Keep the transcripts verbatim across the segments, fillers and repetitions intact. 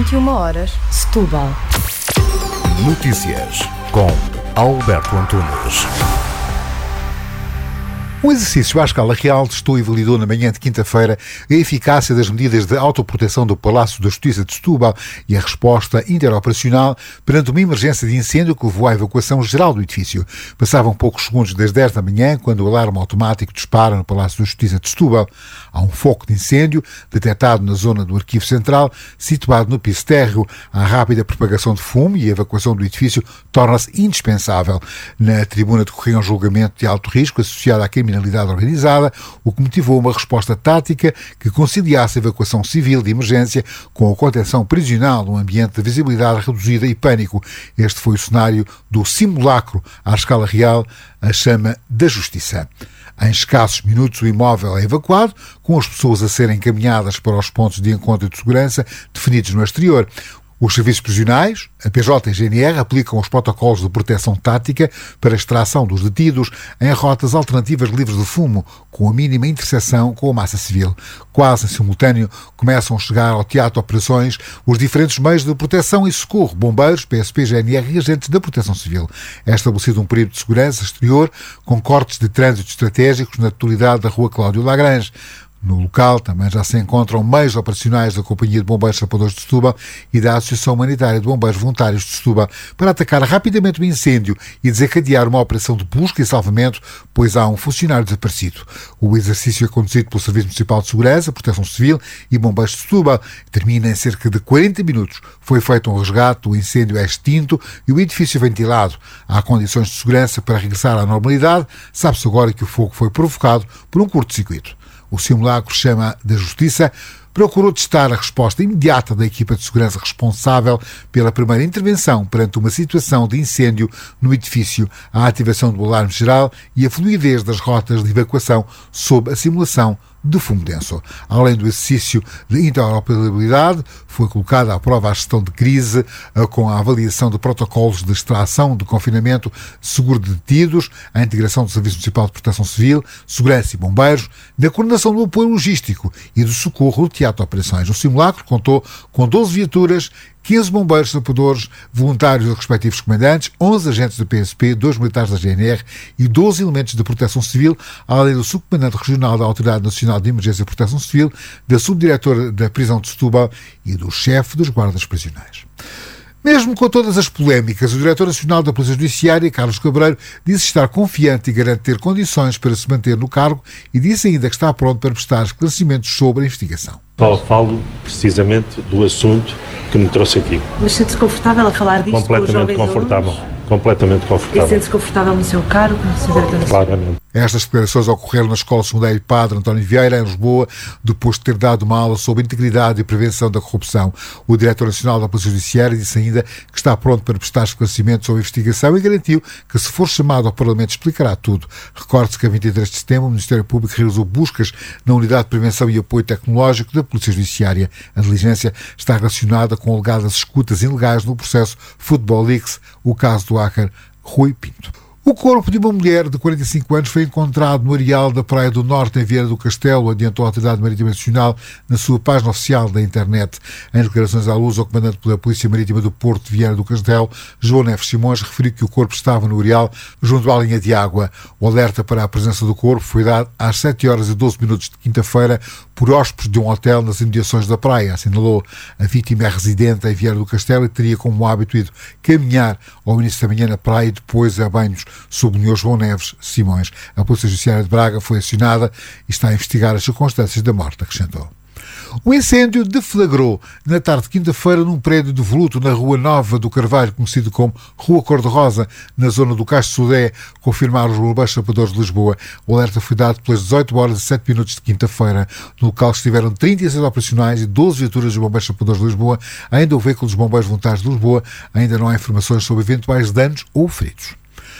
vinte e uma horas, Setúbal. Notícias com Alberto Antunes. Um exercício à escala real testou e validou na manhã de quinta-feira a eficácia das medidas de autoproteção do Palácio da Justiça de Setúbal e a resposta interoperacional perante uma emergência de incêndio que levou à evacuação geral do edifício. Passavam poucos segundos das dez da manhã quando o alarme automático dispara no Palácio da Justiça de Setúbal. Há um foco de incêndio detectado na zona do Arquivo Central, situado no piso térreo. A rápida propagação de fumo e a evacuação do edifício torna-se indispensável. Na tribuna decorria um julgamento de alto risco associado à criminalidade organizada, o que motivou uma resposta tática que conciliasse a evacuação civil de emergência com a contenção prisional num ambiente de visibilidade reduzida e pânico. Este foi o cenário do simulacro à escala real, a chama da justiça. Em escassos minutos o imóvel é evacuado, com as pessoas a serem encaminhadas para os pontos de encontro e de segurança definidos no exterior. Os serviços prisionais, a P J e a G N R, aplicam os protocolos de proteção tática para a extração dos detidos em rotas alternativas livres de fumo, com a mínima interseção com a massa civil. Quase em simultâneo começam a chegar ao teatro de operações os diferentes meios de proteção e socorro, bombeiros, P S P, G N R e agentes da proteção civil. É estabelecido um período de segurança exterior com cortes de trânsito estratégicos na totalidade da rua Cláudio Lagrange. No local também já se encontram meios operacionais da Companhia de Bombeiros Sapadores de Setúbal e da Associação Humanitária de Bombeiros Voluntários de Setúbal para atacar rapidamente o incêndio e desencadear uma operação de busca e salvamento, pois há um funcionário desaparecido. O exercício é conduzido pelo Serviço Municipal de Segurança, Proteção Civil e Bombeiros de Setúbal. Termina em cerca de quarenta minutos. Foi feito um resgate, o incêndio é extinto e o edifício ventilado. Há condições de segurança para regressar à normalidade. Sabe-se agora que o fogo foi provocado por um curto-circuito. O simulacro chama da Justiça procurou testar a resposta imediata da equipa de segurança responsável pela primeira intervenção perante uma situação de incêndio no edifício, a ativação do alarme geral e a fluidez das rotas de evacuação sob a simulação de fumo denso. Além do exercício de interoperabilidade, foi colocada à prova a gestão de crise com a avaliação de protocolos de extração, de confinamento, seguro de detidos, a integração do Serviço Municipal de Proteção Civil, Segurança e Bombeiros, da coordenação do apoio logístico e do socorro do teatro de operações. O simulacro contou com doze viaturas, quinze bombeiros sapadores, voluntários dos respectivos comandantes, onze agentes da P S P, dois militares da G N R e doze elementos de proteção civil, além do subcomandante regional da Autoridade Nacional de Emergência e Proteção Civil, da subdiretora da prisão de Setúbal e do chefe dos guardas prisionais. Mesmo com todas as polémicas, o Diretor Nacional da Polícia Judiciária, Carlos Cabreiro, disse estar confiante e garante ter condições para se manter no cargo e disse ainda que está pronto para prestar esclarecimentos sobre a investigação. Só falo precisamente do assunto que me trouxe aqui. Mas sente-se confortável a falar disto? Completamente confortável. Completamente confortável. E sente-se confortável no seu cargo? Claramente. Estas declarações ocorreram na Escola Secundária Padre António Vieira, em Lisboa, depois de ter dado uma aula sobre integridade e prevenção da corrupção. O Diretor Nacional da Polícia Judiciária disse ainda que está pronto para prestar esclarecimentos sobre a investigação e garantiu que, se for chamado ao Parlamento, explicará tudo. Recorde-se que a vinte e três de setembro o Ministério Público realizou buscas na Unidade de Prevenção e Apoio Tecnológico da Polícia Judiciária. A diligência está relacionada com alegadas escutas ilegais no processo Football Leaks, o caso do hacker Rui Pinto. O corpo de uma mulher de quarenta e cinco anos foi encontrado no areal da Praia do Norte, em Vieira do Castelo, adiantou a Autoridade Marítima Nacional na sua página oficial da internet. Em declarações à luz, o comandante da Polícia Marítima do Porto de Vieira do Castelo, João Neves Simões, referiu que o corpo estava no areal junto à linha de água. O alerta para a presença do corpo foi dado às sete horas e doze minutos de quinta-feira por hóspedes de um hotel nas imediações da praia, assinalou. A vítima é residente em Vieira do Castelo e teria como hábito ido caminhar ao início da manhã na praia e depois a banhos, sublinhou João Neves Simões. A Polícia Judiciária de Braga foi acionada e está a investigar as circunstâncias da morte, acrescentou. O incêndio deflagrou na tarde de quinta-feira num prédio de voluto na Rua Nova do Carvalho, conhecido como Rua Cor-de-Rosa, na zona do Cais de Sodé, confirmaram os bombeiros sapadores de Lisboa. O alerta foi dado pelas dezoito horas e sete minutos de quinta-feira. No local estiveram trinta e seis operacionais e doze viaturas dos bombeiros sapadores de Lisboa. Ainda o veículo dos bombeiros voluntários de Lisboa. Ainda não há informações sobre eventuais danos ou feridos.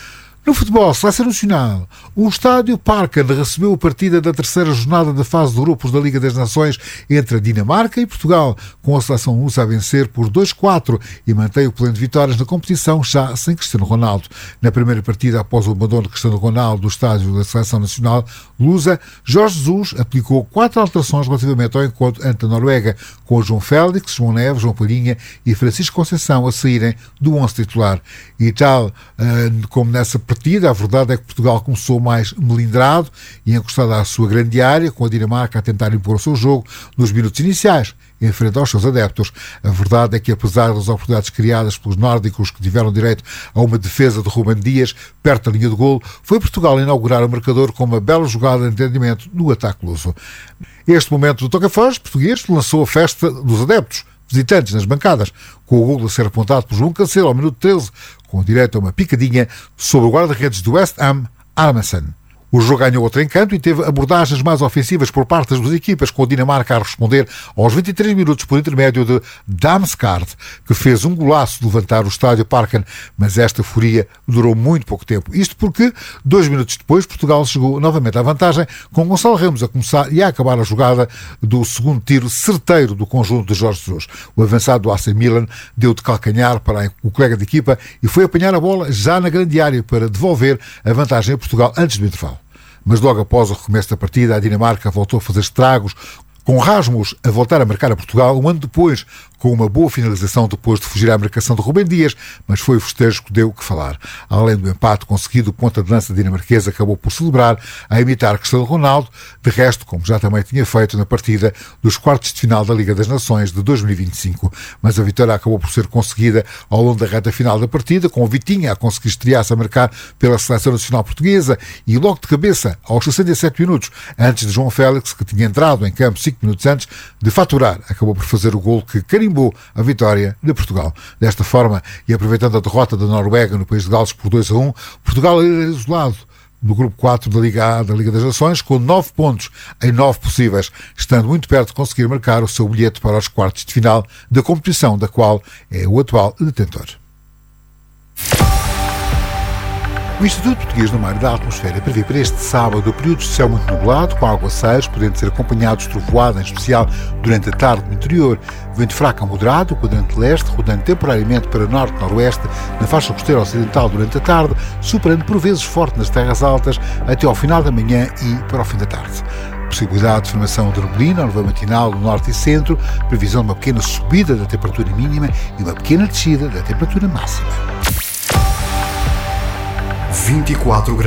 No futebol, Seleção Nacional, o Estádio Parken recebeu a partida da terceira jornada da fase de grupos da Liga das Nações entre a Dinamarca e Portugal, com a seleção lusa a vencer por dois a quatro e mantém o plano de vitórias na competição já sem Cristiano Ronaldo. Na primeira partida, após o abandono de Cristiano Ronaldo do estádio da Seleção Nacional lusa, Jorge Jesus aplicou quatro alterações relativamente ao encontro ante a Noruega, com João Félix, João Neves, João Palhinha e Francisco Conceição a saírem do onze titular. E tal como nessa partida, a verdade é que Portugal começou mais melindrado e encostado à sua grande área, com a Dinamarca a tentar impor o seu jogo nos minutos iniciais, em frente aos seus adeptos. A verdade é que, apesar das oportunidades criadas pelos nórdicos, que tiveram direito a uma defesa de Ruben Dias perto da linha de golo, foi Portugal a inaugurar o marcador com uma bela jogada de entendimento no ataque luso. Este momento do toca-foz português lançou a festa dos adeptos visitantes nas bancadas, com o golo a ser apontado por João Cancelo ao minuto treze, com direito a uma picadinha sobre o guarda-redes do West Ham, Armason. O jogo ganhou outro encanto e teve abordagens mais ofensivas por parte das duas equipas, com a Dinamarca a responder aos vinte e três minutos por intermédio de Damsgaard, que fez um golaço de levantar o estádio Parken, mas esta furia durou muito pouco tempo. Isto porque, dois minutos depois, Portugal chegou novamente à vantagem, com Gonçalo Ramos a começar e a acabar a jogada do segundo tiro certeiro do conjunto de Jorge Jesus. O avançado do A C Milan deu de calcanhar para o colega de equipa e foi apanhar a bola já na grande área para devolver a vantagem a Portugal antes do intervalo. Mas logo após o recomeço da partida, a Dinamarca voltou a fazer estragos, com Rasmus a voltar a marcar a Portugal um ano depois, com uma boa finalização depois de fugir à marcação de Ruben Dias, mas foi o festejo que deu o que falar. Além do empate conseguido, o ponta de lança dinamarquesa acabou por celebrar a imitar Cristiano Ronaldo, de resto, como já também tinha feito na partida dos quartos de final da Liga das Nações de dois mil e vinte e cinco. Mas a vitória acabou por ser conseguida ao longo da reta final da partida, com o Vitinha a conseguir estrear-se a marcar pela Seleção Nacional Portuguesa e logo de cabeça, aos sessenta e sete minutos, antes de João Félix, que tinha entrado em campo cinco minutos antes de faturar, acabou por fazer o golo que carimbou a vitória de Portugal. Desta forma, e aproveitando a derrota da Noruega no país de Gales por dois a um, Portugal era isolado no grupo quatro da Liga A da Liga das Nações, com nove pontos em nove possíveis, estando muito perto de conseguir marcar o seu bilhete para os quartos de final da competição, da qual é o atual detentor. O Instituto Português do Mar e da Atmosfera prevê para este sábado períodos de céu muito nublado, com aguaceiros, podendo ser acompanhados de trovoada, em especial durante a tarde no interior. Vento fraco a moderado, quadrante leste, rodando temporariamente para norte-noroeste, na faixa costeira ocidental durante a tarde, superando por vezes forte nas terras altas, até ao final da manhã e para o fim da tarde. Possibilidade de formação de neblina, nova matinal no norte e centro, previsão de uma pequena subida da temperatura mínima e uma pequena descida da temperatura máxima. vinte e quatro graus.